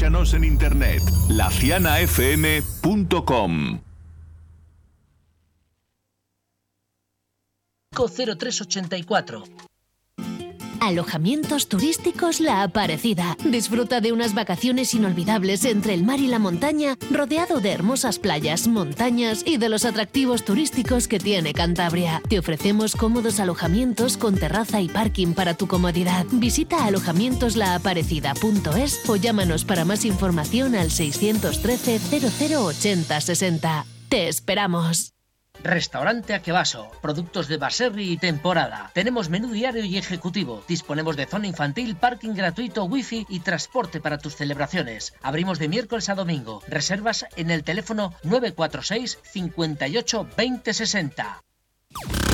Escúchanos en internet, lacianafm.com. 0384. Alojamientos turísticos La Aparecida. Disfruta de unas vacaciones inolvidables entre el mar y la montaña, rodeado de hermosas playas, montañas y de los atractivos turísticos que tiene Cantabria. Te ofrecemos cómodos alojamientos con terraza y parking para tu comodidad. Visita alojamientoslaaparecida.es o llámanos para más información al 613 0080 60. ¡Te esperamos! Restaurante Akebaso, productos de Baserri y temporada. Tenemos menú diario y ejecutivo. Disponemos de zona infantil, parking gratuito, wifi y transporte para tus celebraciones. Abrimos de miércoles a domingo. Reservas en el teléfono 946 58 20 60.